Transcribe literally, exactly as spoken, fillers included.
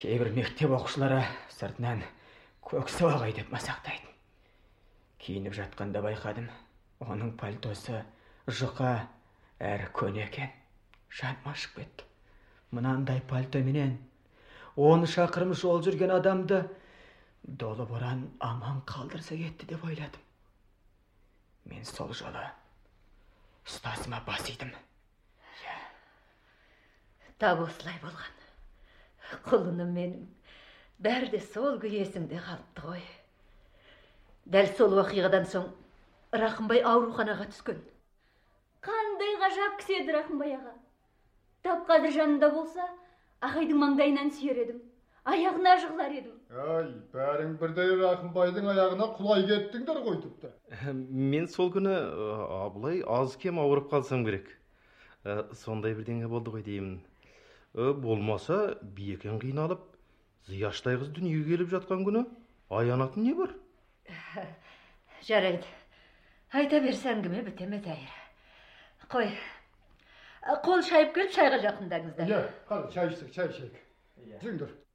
Кейбір мектеп оқушылары сыртынан Көксебағай деп масақтайды. Киініп жатқанда байқадым, оның пальтосы жұқа әрі көне екен. Жаным ашып кетті. Мынандай пальтоменен он шақырым жол жүрген адамды долы боран аман қалдырса кетті деп ойладым. Мен сол жолы ұстазыма бас идім. Тап осылай болған. Құлыным менің. Бәрі де сол күй есімде қалыпты ғой. Дәл сол уақиғадан соң Рақымбай ауруханаға түскен. Қандай ғажап кісі еді Рақымбай аға. Тап қазір жанында болса, ағайдың маңдайынан сүйер едім. Аяғына жығылар едім. Ай, бәрің бірдей Рақымбайдың аяғына құлай кеттіңдер ғой тіпті. Мен сол күні абылай аз кем ауырып қалсам керек. Сондай бірдеңе болды ғой деймін. Болмаса биекең қиналып, зияштай қыз дүниеге келіп жатқан күні аянатын не бар? Жарайды. Айта берсең кіме бітеме тәйір. Қой, қол шайып келіп шайға жақындаңыздар. Иә, қал, шай ішсек, шай ішейік. Жүріңдер.